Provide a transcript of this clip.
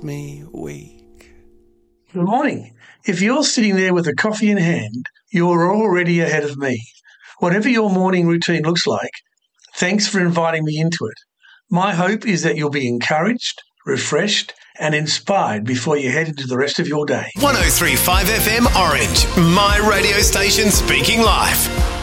me weak. Good morning. If you're sitting there with a coffee in hand, you're already ahead of me. Whatever your morning routine looks like, thanks for inviting me into it. My hope is that you'll be encouraged, refreshed, and inspired before you head into the rest of your day. 103.5 FM Orange, my radio station speaking life.